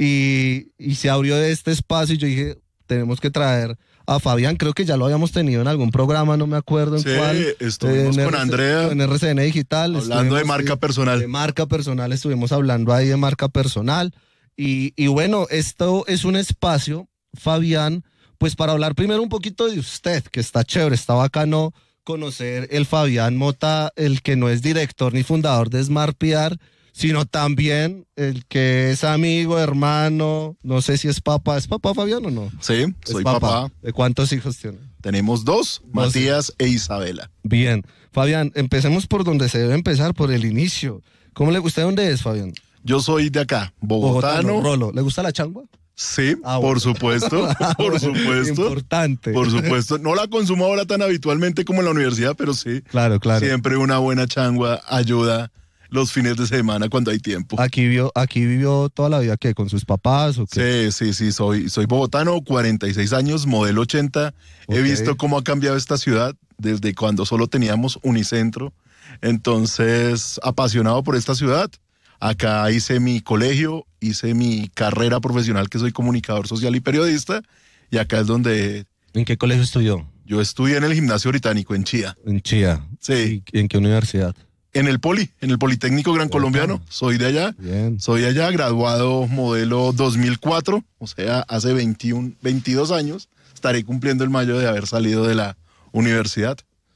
y, y se abrió este espacio y yo dije, tenemos que traer a Fabián, creo que ya lo habíamos tenido en algún programa, no me acuerdo en sí, cuál. Sí, estuvimos en con R C, Andrea. En R C N Digital. Hablando de marca personal. De marca personal, estuvimos hablando ahí de marca personal. Y, y bueno, esto es un espacio, Fabián, pues para hablar primero un poquito de usted, que está chévere, está bacano conocer el Fabián Mota, el que no es director ni fundador de Smart P R, sino también el que es amigo, hermano, no sé si es papá. ¿Es papá, Fabián, o no? Sí, ¿Es soy papá? papá. ¿De cuántos hijos tiene? Tenemos dos, dos, Matías e Isabela. Bien. Fabián, empecemos por donde se debe empezar, por el inicio. ¿Cómo le gusta? ¿Dónde es, Fabián? Yo soy de acá, bogotano. Bogotano, Rolo. ¿Le gusta la changua? Sí, ah, bueno. por supuesto, por supuesto. Importante. Por supuesto. No la consumo ahora tan habitualmente como en la universidad, pero sí. Claro, claro. Siempre una buena changua ayuda los fines de semana cuando hay tiempo. Aquí vivió, aquí vivió toda la vida, ¿qué? ¿Con sus papás o qué? Sí, sí, sí, soy, soy bogotano, cuarenta y seis años, modelo ochenta. Okay. He visto cómo ha cambiado esta ciudad desde cuando solo teníamos Unicentro. Entonces, apasionado por esta ciudad. Acá hice mi colegio, hice mi carrera profesional, que soy comunicador social y periodista, y acá es donde... ¿En qué colegio estudió? Yo estudié en el Gimnasio Británico, en Chía. En Chía. Sí. ¿Y en qué universidad? En el Poli, en el Politécnico Gran Colombiano. Soy de allá. Bien. Soy allá, graduado modelo dos mil cuatro, o sea, hace veintiuno, veintidós años. Estaré cumpliendo el mayo de haber salido de la universidad.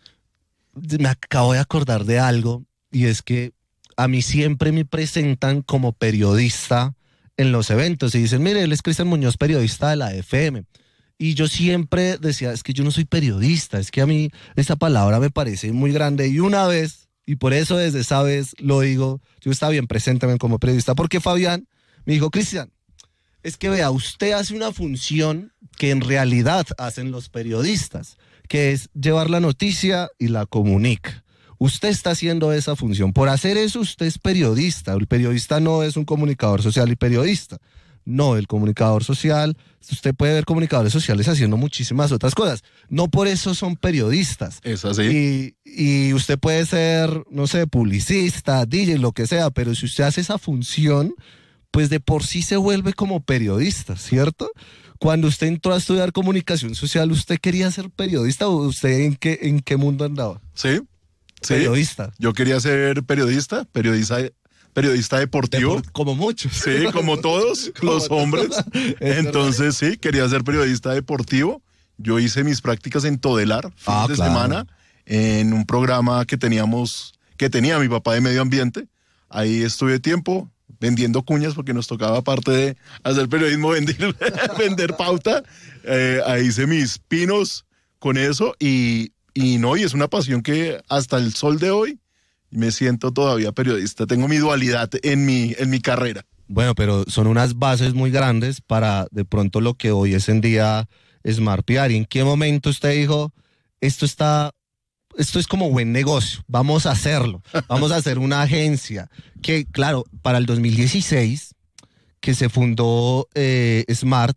Me acabo de acordar de algo, y es que a mí siempre me presentan como periodista en los eventos y dicen, mire, él es Cristian Muñoz, periodista de la F M. Y yo siempre decía, es que yo no soy periodista, es que a mí esa palabra me parece muy grande. Y una vez, y por eso desde esa vez lo digo, yo estaba bien, preséntame como periodista, porque Fabián me dijo, Cristian, es que vea, usted hace una función que en realidad hacen los periodistas, que es llevar la noticia y la comunica. Usted está haciendo esa función. Por hacer eso, usted es periodista. El periodista no es un comunicador social y periodista. No, el comunicador social, usted puede ver comunicadores sociales haciendo muchísimas otras cosas. No por eso son periodistas. Es así. Y, y usted puede ser, no sé, publicista, D J, lo que sea, pero si usted hace esa función, pues de por sí se vuelve como periodista, ¿cierto? Cuando usted entró a estudiar comunicación social, ¿usted quería ser periodista o usted en qué, en qué mundo andaba? Sí. Sí, periodista. Yo quería ser periodista, periodista, periodista deportivo. Depor- como muchos. Sí, como todos como los hombres. Entonces, verdad. Sí, quería ser periodista deportivo. Yo hice mis prácticas en Todelar, fines ah, de claro. semana, en un programa que teníamos, que tenía mi papá de medio ambiente. Ahí estuve tiempo vendiendo cuñas porque nos tocaba, aparte de hacer periodismo, vender, vender pauta. Eh, ahí hice mis pinos con eso y Y no, y es una pasión que hasta el sol de hoy me siento todavía periodista. Tengo mi dualidad en mi, en mi carrera. Bueno, pero son unas bases muy grandes para de pronto lo que hoy es en día Smart P R. ¿Y en qué momento usted dijo, esto está, esto es como buen negocio, vamos a hacerlo, vamos a hacer una agencia? Que claro, para el dos mil dieciséis, que se fundó eh, Smart,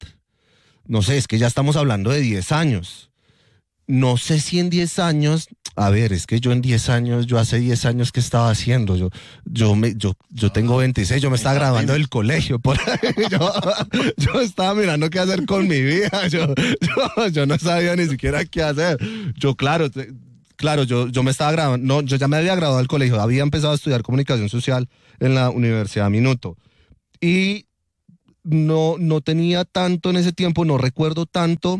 no sé, es que ya estamos hablando de diez años. No sé si en diez años, a ver, es que yo en diez años, yo hace diez años que estaba haciendo, yo yo me yo yo tengo veintiséis, yo me estaba graduando del colegio, por ahí, yo, yo estaba mirando qué hacer con mi vida, yo, yo, yo no sabía ni siquiera qué hacer. Yo, claro, claro, yo, yo me estaba graduando, no, yo ya me había graduado del colegio, había empezado a estudiar comunicación social en la Universidad Minuto, y no, no tenía tanto en ese tiempo, no recuerdo tanto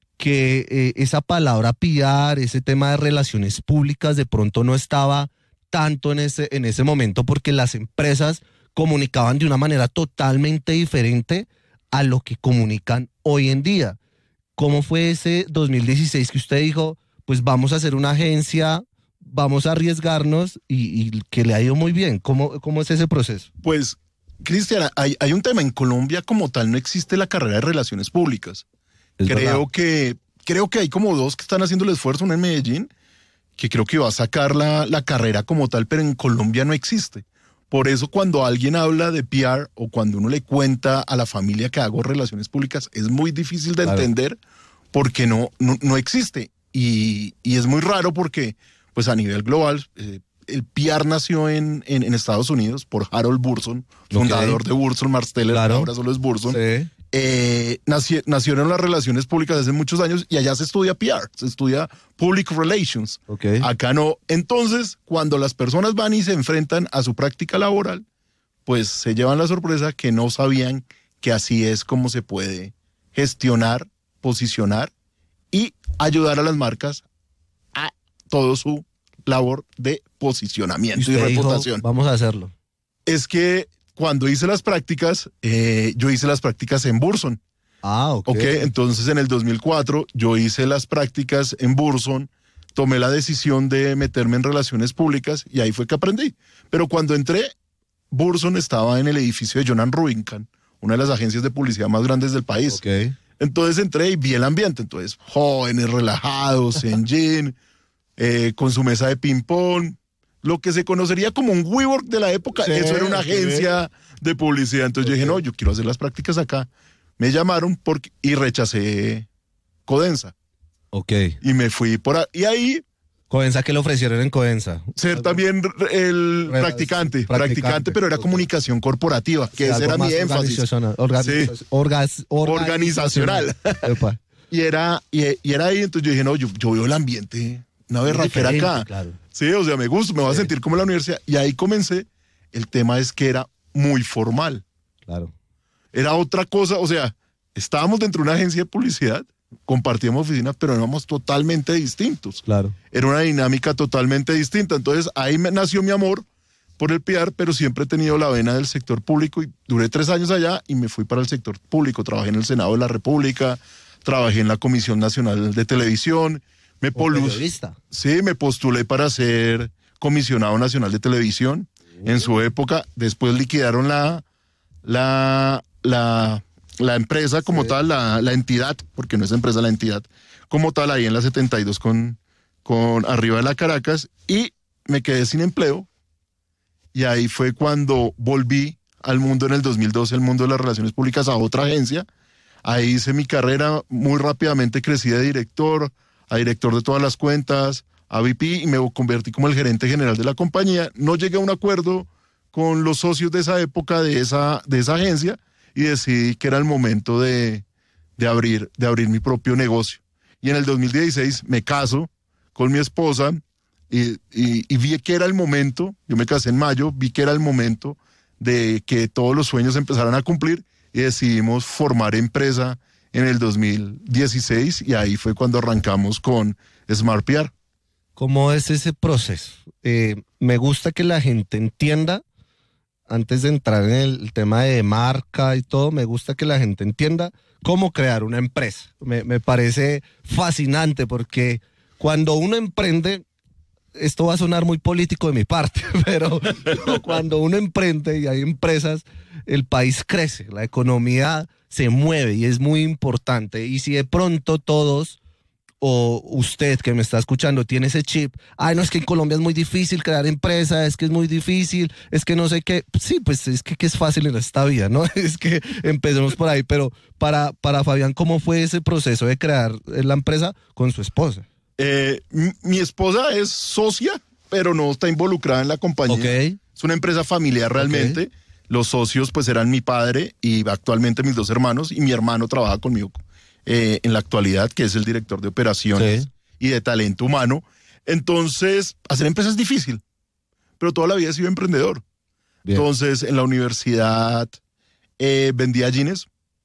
que eh, esa palabra P R, ese tema de relaciones públicas de pronto no estaba tanto en ese, en ese momento, porque las empresas comunicaban de una manera totalmente diferente a lo que comunican hoy en día. ¿Cómo fue ese dos mil dieciséis que usted dijo, pues vamos a hacer una agencia, vamos a arriesgarnos y, y que le ha ido muy bien? ¿Cómo, cómo es ese proceso? Pues, Cristian, hay, hay un tema. En Colombia como tal no existe la carrera de relaciones públicas. Es creo que, creo que hay como dos que están haciendo el esfuerzo, una en Medellín, que creo que va a sacar la, la carrera como tal, pero en Colombia no existe. Por eso cuando alguien habla de P R o cuando uno le cuenta a la familia que hago relaciones públicas, es muy difícil de claro. entender porque no, no, no existe. Y, y es muy raro porque pues a nivel global eh, el P R nació en, en, en Estados Unidos por Harold Burson, fundador okay. de Burson Marsteller, claro. ahora solo es Burson. Sí. Eh, nació, nacieron las relaciones públicas hace muchos años y allá se estudia P R, se estudia Public Relations. Okay. Acá no. Entonces, cuando las personas van y se enfrentan a su práctica laboral, pues se llevan la sorpresa que no sabían que así es como se puede gestionar, posicionar y ayudar a las marcas a todo su labor de posicionamiento y, y reputación. Dijo, vamos a hacerlo. Es que cuando hice las prácticas, eh, yo hice las prácticas en Burson. Ah, ok. Ok, entonces en el dos mil cuatro yo hice las prácticas en Burson, tomé la decisión de meterme en relaciones públicas y ahí fue que aprendí. Pero cuando entré, Burson estaba en el edificio de Jonan Rubinstein, una de las agencias de publicidad más grandes del país. Ok. Entonces entré y vi el ambiente. Entonces, jóvenes, relajados, en jean, eh, con su mesa de ping-pong. Lo que se conocería como un WeWork de la época, sí, eso era una agencia sí. de publicidad. Entonces okay. yo dije, no, yo quiero hacer las prácticas acá. Me llamaron porque, y rechacé Codensa. Ok. Y me fui por ahí. Y ahí... Codensa, ¿qué le ofrecieron en Codensa? Ser también el practicante, practicante, practicante pero era okay. comunicación corporativa, que sí, ese era mi énfasis. Organizacional. Sí. Orgas, organizacional. y, era, y, y era ahí, entonces yo dije, no, yo, yo veo el ambiente, una berraquera acá. Claro. Sí, o sea, me gusta, me voy sí. a sentir como en la universidad. Y ahí comencé. El tema es que era muy formal. Claro. Era otra cosa, o sea, estábamos dentro de una agencia de publicidad, compartíamos oficina, pero éramos totalmente distintos. Claro. Era una dinámica totalmente distinta. Entonces ahí me nació mi amor por el P R, pero siempre he tenido la vena del sector público y duré tres años allá y me fui para el sector público. Trabajé en el Senado de la República, trabajé en la Comisión Nacional de Televisión. Me periodista. Sí, me postulé para ser comisionado nacional de televisión uh-huh. en su época. Después liquidaron la, la, la, la empresa como sí. tal, la, la entidad, porque no es empresa, la entidad como tal, ahí en la setenta y dos con, con arriba de la Caracas, y me quedé sin empleo. Y ahí fue cuando volví al mundo en el dos mil doce, el mundo de las relaciones públicas, a otra agencia. Ahí hice mi carrera, muy rápidamente crecí de director a director de todas las cuentas, a V P, y me convertí como el gerente general de la compañía. No llegué a un acuerdo con los socios de esa época, de esa, de esa agencia, y decidí que era el momento de, de, abrir, de abrir mi propio negocio. Y en el dos mil dieciséis me caso con mi esposa, y, y, y vi que era el momento, yo me casé en mayo, vi que era el momento de que todos los sueños empezaran a cumplir, y decidimos formar empresa en el dos mil dieciséis, y ahí fue cuando arrancamos con Smart P R. ¿Cómo es ese proceso? Eh, me gusta que la gente entienda, antes de entrar en el tema de marca y todo, me gusta que la gente entienda cómo crear una empresa. Me, me parece fascinante porque cuando uno emprende, esto va a sonar muy político de mi parte, pero cuando uno emprende y hay empresas, el país crece, la economía se mueve y es muy importante. Y si de pronto todos, o usted que me está escuchando, tiene ese chip, ay, no, es que en Colombia es muy difícil crear empresa, es que es muy difícil, es que no sé qué, sí, pues es que, que es fácil en esta vida, ¿no? Es que empecemos por ahí, pero para, para Fabián, ¿cómo fue ese proceso de crear la empresa con su esposa? Eh, mi, mi esposa es socia, pero no está involucrada en la compañía. Okay. Es una empresa familiar realmente. Okay. Los socios pues eran mi padre y actualmente mis dos hermanos, y mi hermano trabaja conmigo eh, en la actualidad, que es el director de operaciones sí. y de talento humano. Entonces, hacer empresa es difícil, pero toda la vida he sido emprendedor. Bien. Entonces, en la universidad eh, vendía jeans,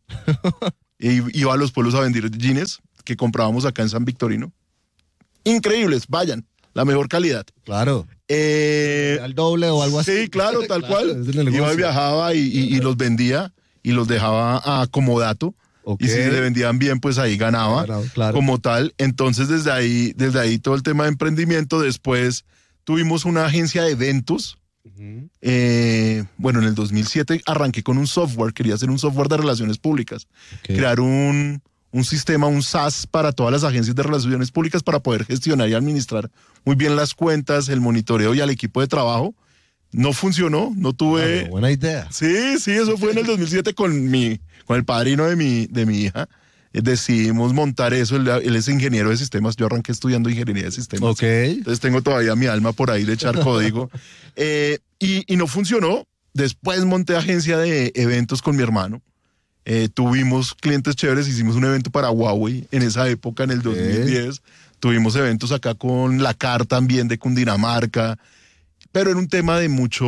y iba a los pueblos a vender jeans que comprábamos acá en San Victorino. Increíbles, vayan, la mejor calidad. Claro. Eh, al doble o algo así. Sí, claro, tal claro, cual. Iba y viajaba y, y, y los vendía y los dejaba a comodato. Okay. Y si le vendían bien, pues ahí ganaba claro, claro. como tal. Entonces, desde ahí, desde ahí todo el tema de emprendimiento. Después tuvimos una agencia de eventos. Uh-huh. Eh, bueno, en el dos mil siete arranqué con un software, quería hacer un software de relaciones públicas. Okay. Crear un... un sistema, un S A S para todas las agencias de relaciones públicas para poder gestionar y administrar muy bien las cuentas, el monitoreo y al equipo de trabajo. No funcionó, no tuve... Claro, buena idea. Sí, sí, eso fue en el dos mil siete con mi, con el padrino de mi, de mi hija. Eh, decidimos montar eso, él, él es ingeniero de sistemas, yo arranqué estudiando ingeniería de sistemas. Ok. Entonces tengo todavía mi alma por ahí de echar código. eh, y, y no funcionó. Después monté agencia de eventos con mi hermano. Eh, tuvimos clientes chéveres, hicimos un evento para Huawei en esa época, en el dos mil diez. Tuvimos eventos acá con la C A R también de Cundinamarca, pero era un tema de mucho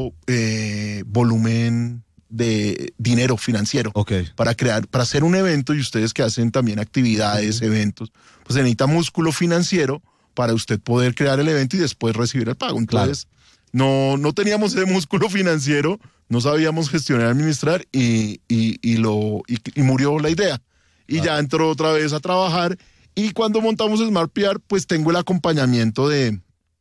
eh, volumen de dinero financiero. Okay. Para crear, para hacer un evento, y ustedes que hacen también actividades, uh-huh. eventos, pues se necesita músculo financiero para usted poder crear el evento y después recibir el pago. Entonces, claro. no, no teníamos ese músculo financiero. No sabíamos gestionar y administrar y, y, y, lo, y, y murió la idea. Y claro. ya entró otra vez a trabajar. Y cuando montamos Smart P R, pues tengo el acompañamiento de,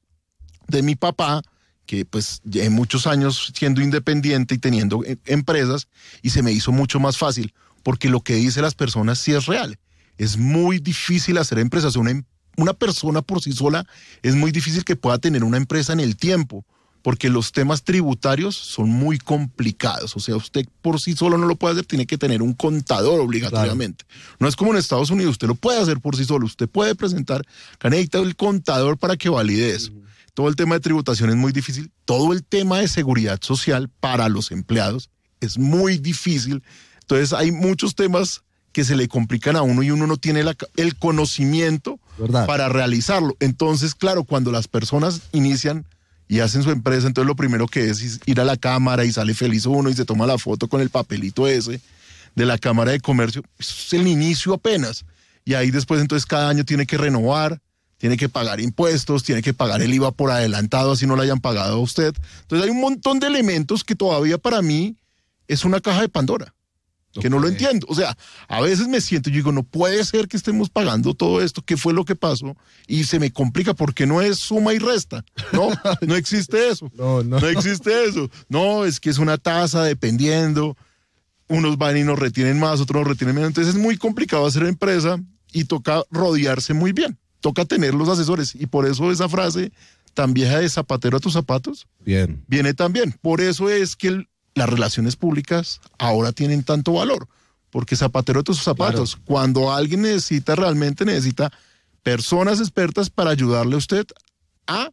de mi papá, que pues llevé muchos años siendo independiente y teniendo empresas, y se me hizo mucho más fácil, porque lo que dicen las personas sí es real. Es muy difícil hacer empresas. Una, una persona por sí sola es muy difícil que pueda tener una empresa en el tiempo, porque los temas tributarios son muy complicados. O sea, usted por sí solo no lo puede hacer, tiene que tener un contador obligatoriamente. Claro. No es como en Estados Unidos, usted lo puede hacer por sí solo, usted puede presentar, que necesita el contador para que valide eso. Uh-huh. Todo el tema de tributación es muy difícil, todo el tema de seguridad social para los empleados es muy difícil. Entonces hay muchos temas que se le complican a uno y uno no tiene la, el conocimiento ¿verdad? Para realizarlo. Entonces, claro, cuando las personas inician y hacen su empresa, entonces lo primero que es ir a la cámara y sale feliz uno y se toma la foto con el papelito ese de la Cámara de Comercio. Eso es el inicio apenas. y ahí después entonces cada año tiene que renovar, tiene que pagar impuestos, tiene que pagar el I V A por adelantado, así no lo hayan pagado a usted. Entonces hay un montón de elementos que todavía para mí es una caja de Pandora, que okay. no lo entiendo. O sea, a veces me siento y digo, no puede ser que estemos pagando todo esto, ¿qué fue lo que pasó? Y se me complica porque no es suma y resta, no, no existe eso, no, no. no existe eso. No, es que es una tasa dependiendo, unos van y nos retienen más, otros nos retienen menos, entonces es muy complicado hacer empresa y toca rodearse muy bien. Toca tener los asesores y por eso esa frase tan vieja de zapatero a tus zapatos bien. viene también. Por eso es que el, las relaciones públicas ahora tienen tanto valor, porque zapatero a tus zapatos, claro. Cuando alguien necesita, realmente necesita personas expertas para ayudarle a usted a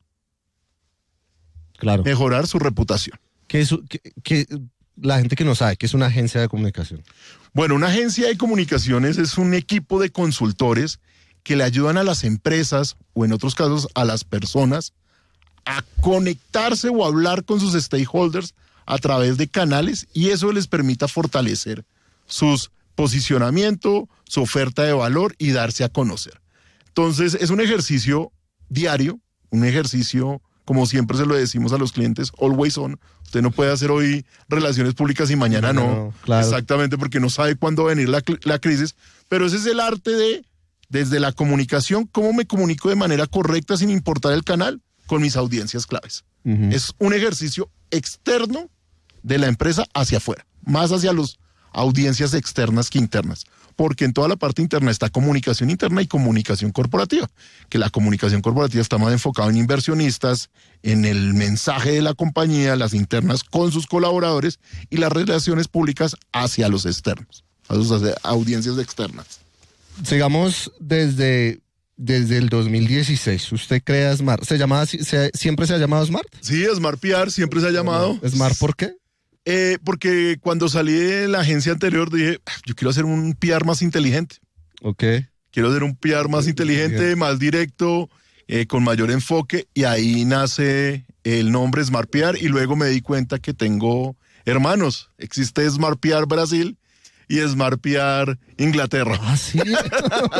claro. mejorar su reputación. ¿Qué es, qué, qué, la gente que no sabe, ¿qué es una agencia de comunicación? Bueno, una agencia de comunicaciones es un equipo de consultores que le ayudan a las empresas o en otros casos a las personas a conectarse o hablar con sus stakeholders a través de canales y eso les permita fortalecer su posicionamiento, su oferta de valor y darse a conocer. Entonces es un ejercicio diario, un ejercicio, como siempre se lo decimos a los clientes, always on. Usted no puede hacer hoy relaciones públicas y mañana no. no claro. Exactamente, porque no sabe cuándo va a venir la, la crisis, pero ese es el arte de desde la comunicación, cómo me comunico de manera correcta sin importar el canal con mis audiencias claves. Uh-huh. Es un ejercicio externo de la empresa hacia afuera, más hacia las audiencias externas que internas, porque en toda la parte interna está comunicación interna y comunicación corporativa, que la comunicación corporativa está más enfocada en inversionistas, en el mensaje de la compañía, las internas con sus colaboradores y las relaciones públicas hacia los externos, a sus audiencias externas. Sigamos desde, desde el dos mil dieciséis. ¿Usted crea Smart? ¿Se llama, se, ¿Siempre se ha llamado Smart? Sí, Smart P R siempre se ha llamado. ¿Smart por qué? Eh, porque cuando salí de la agencia anterior dije, yo quiero hacer un P R más inteligente. Ok. Quiero hacer un P R más inteligente, bien. Más directo, eh, con mayor enfoque. Y ahí nace el nombre Smart P R y luego me di cuenta que tengo hermanos. Existe Smart P R Brasil y Smart P R Inglaterra. Ah, sí.